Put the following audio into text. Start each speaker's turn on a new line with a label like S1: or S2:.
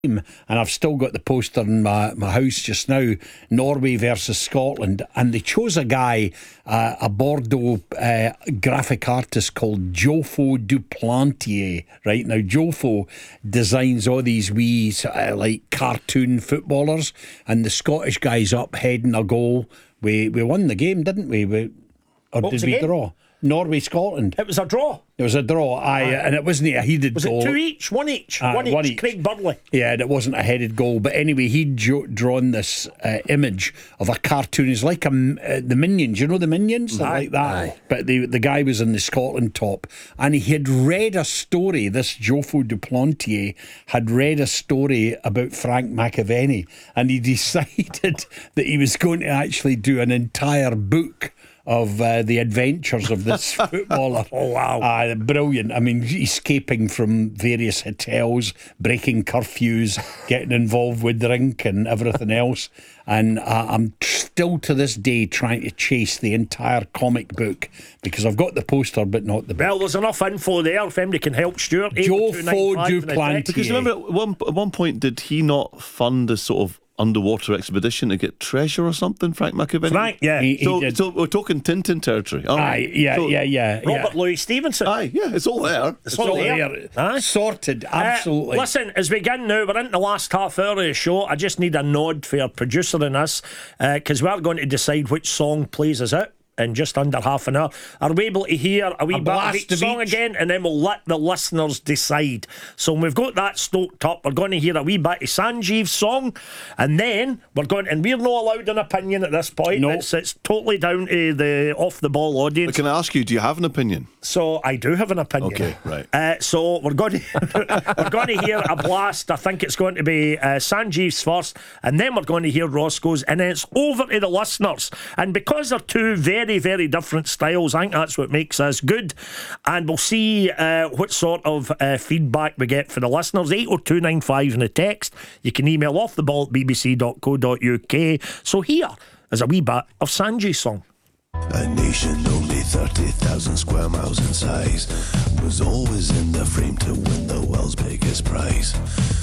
S1: And I've still got the poster in my house just now. Norway versus Scotland, and they chose a guy, a Bordeaux graphic artist called Jofo Duplantier. Right now, Jofo designs all these wee like cartoon footballers, and the Scottish guy's up heading a goal. We won the game, didn't we? Or did we draw? Norway, Scotland.
S2: It was a draw.
S1: It was a draw, and it wasn't a headed goal.
S2: Was it 2 each? 1 each? One each. Craig Burley.
S1: Yeah, and it wasn't a headed goal. But anyway, he'd drawn this image of a cartoon. It's like the Minions. You know the Minions? Like that.
S2: Aye.
S1: But the guy was in the Scotland top, and he had read a story. This Jofo Duplantier had read a story about Frank McAvenny, and he decided that he was going to actually do an entire book of the adventures of this footballer.
S2: Oh wow,
S1: brilliant. I mean, escaping from various hotels, breaking curfews, getting involved with drink and everything else. And I'm still to this day trying to chase the entire comic book, because I've got the poster but not the book.
S2: Well, there's enough info there if anybody can help Stuart.
S1: Jofo Duplantier.
S3: Because remember at one point, did he not fund a sort of underwater expedition to get treasure or something, Frank McAvenny?
S2: Frank, yeah.
S3: So we're talking Tintin territory.
S1: Yeah.
S2: Robert Louis Stevenson.
S3: Aye, yeah, it's all there.
S2: It's all there. Aye.
S1: Sorted, absolutely.
S2: Listen, as we begin now, we're into the last half hour of the show. I just need a nod for our producer in this, because we're going to decide which song plays us out in just under half an hour. Are we able to hear a wee bit of each song again, and then we'll let the listeners decide? So when we've got that stoked up, we're going to hear a wee bit of Sanjeev's song, and then we're going, and we're not allowed an opinion at this point.
S1: No.
S2: It's totally down to the off the ball audience.
S3: But can I ask you, do you have an opinion?
S2: So I do have an opinion.
S3: Okay, right.
S2: So we're going to hear a blast. I think it's going to be Sanjeev's first, and then we're going to hear Roscoe's, and then it's over to the listeners. And because they're two very, very different styles, I think that's what makes us good. And we'll see what sort of feedback we get for the listeners. 80295 in the text. You can email offtheball@bbc.co.uk. So here is a wee bit of Sanjeev's song.
S4: A nation only 30,000 square miles in size was always in the frame to win the world's biggest prize.